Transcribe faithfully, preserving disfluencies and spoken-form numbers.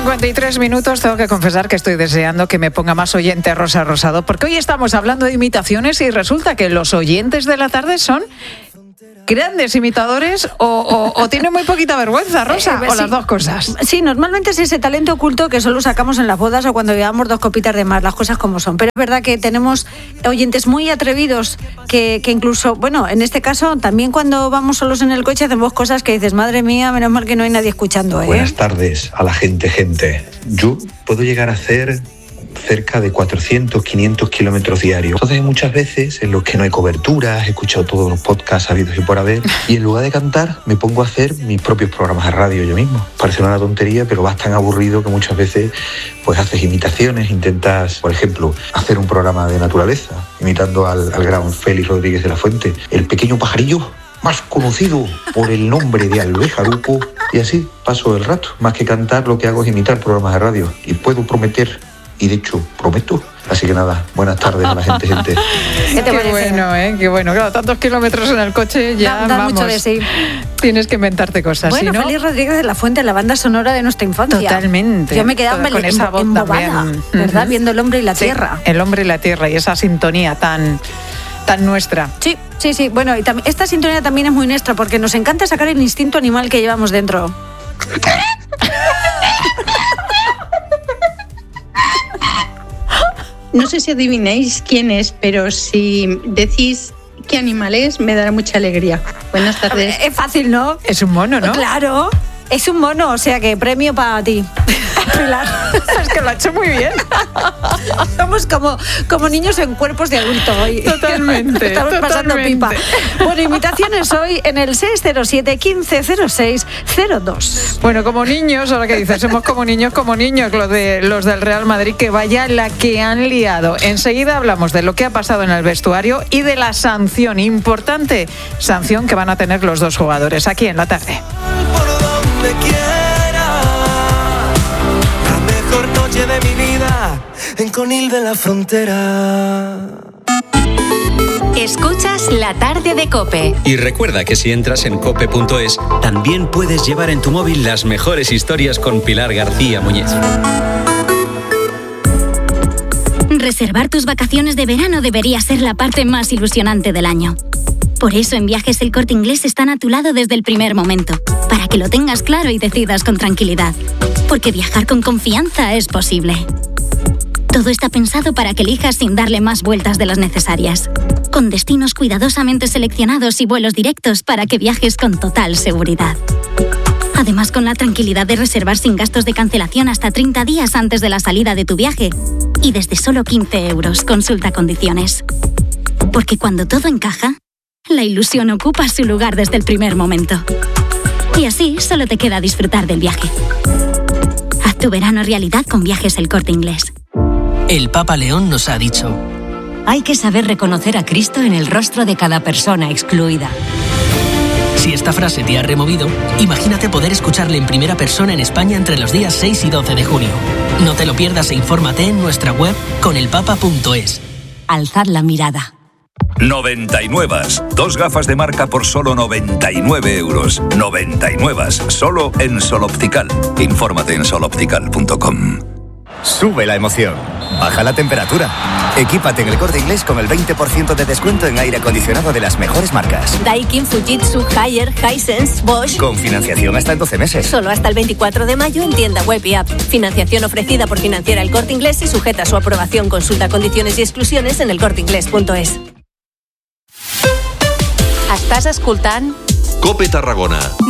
cincuenta y tres minutos, tengo que confesar que estoy deseando que me ponga más oyente Rosa Rosado, porque hoy estamos hablando de imitaciones y resulta que los oyentes de la tarde son grandes imitadores o, o, o tienen muy poquita vergüenza, Rosa, eh, o sí, las dos cosas. Sí, normalmente es ese talento oculto que solo sacamos en las bodas o cuando llevamos dos copitas de más, las cosas como son. Pero es verdad que tenemos oyentes muy atrevidos que, que incluso, bueno, en este caso, también cuando vamos solos en el coche hacemos cosas que dices, madre mía, menos mal que no hay nadie escuchando, ¿eh? Buenas tardes a la gente, gente. Yo puedo llegar a hacer cerca de cuatrocientos, quinientos kilómetros diarios. Entonces muchas veces en los que no hay cobertura, he escuchado todos los podcasts habidos y por haber, y en lugar de cantar me pongo a hacer mis propios programas de radio yo mismo. Parece una tontería, pero vas tan aburrido que muchas veces pues haces imitaciones, intentas, por ejemplo, hacer un programa de naturaleza, imitando al, al gran Félix Rodríguez de la Fuente, el pequeño pajarillo más conocido por el nombre de Albejaruco, y así paso el rato. Más que cantar, lo que hago es imitar programas de radio, y puedo prometer, y de hecho prometo. Así que nada, buenas tardes a la gente, gente. ¿Qué te Qué parece? bueno, ¿eh? Qué bueno. Claro, tantos kilómetros en el coche ya, da, da vamos. Mucho de sí. Tienes que inventarte cosas. Bueno, ¿sí, no? Félix Rodríguez de la Fuente, la banda sonora de nuestra infancia. Totalmente. Yo me quedaba con esa voz embobada, ¿verdad? Uh-huh. Viendo El hombre y la sí, tierra. El hombre y la tierra y esa sintonía tan... tan nuestra. Sí, sí, sí. Bueno, y tam- esta sintonía también es muy nuestra porque nos encanta sacar el instinto animal que llevamos dentro. No sé si adivináis quién es, pero si decís qué animal es, me dará mucha alegría. Buenas tardes. Es fácil, ¿no? Es un mono, ¿no? Claro, es un mono, o sea que premio para ti. Pilar. Es que lo ha hecho muy bien. Somos como, como niños en cuerpos de adulto hoy. Totalmente. Estamos totalmente. pasando pipa. Bueno, imitaciones hoy en el seis cero siete, quince cero seis cero dos. Bueno, como niños, ahora que dices, somos como niños, como niños, los, de, los del Real Madrid, que vaya la que han liado. Enseguida hablamos de lo que ha pasado en el vestuario y de la sanción, importante sanción que van a tener los dos jugadores aquí en la tarde. Por donde quiera, la mejor noche de mi vida en Conil de la Frontera. Escuchas La Tarde de COPE. Y recuerda que si entras en cope punto es, también puedes llevar en tu móvil las mejores historias con Pilar García Muñiz. Reservar tus vacaciones de verano debería ser la parte más ilusionante del año. Por eso en Viajes El Corte Inglés están a tu lado desde el primer momento, para que lo tengas claro y decidas con tranquilidad. Porque viajar con confianza es posible. Todo está pensado para que elijas sin darle más vueltas de las necesarias, con destinos cuidadosamente seleccionados y vuelos directos para que viajes con total seguridad. Además, con la tranquilidad de reservar sin gastos de cancelación hasta treinta días antes de la salida de tu viaje y desde solo quince euros. Consulta condiciones. Porque cuando todo encaja, la ilusión ocupa su lugar desde el primer momento. Y así solo te queda disfrutar del viaje. Haz tu verano realidad con Viajes El Corte Inglés. El Papa León nos ha dicho: hay que saber reconocer a Cristo en el rostro de cada persona excluida. Si esta frase te ha removido, imagínate poder escucharle en primera persona en España entre los días seis y doce de junio. No te lo pierdas e infórmate en nuestra web conelpapa punto es. Alzad la mirada. noventa y nueve. Dos gafas de marca por solo noventa y nueve euros. noventa y nueve. Solo en Sol Optical. Infórmate en sol optical punto com. Sube la emoción. Baja la temperatura. Equípate en El Corte Inglés con el veinte por ciento de descuento en aire acondicionado de las mejores marcas. Daikin, Fujitsu, Haier, Hisense, Bosch. Con financiación hasta en doce meses. Solo hasta el veinticuatro de mayo en tienda web y app. Financiación ofrecida por Financiera El Corte Inglés y sujeta a su aprobación. Consulta condiciones y exclusiones en elcorteinglés punto es. Estàs escoltant COPE Tarragona.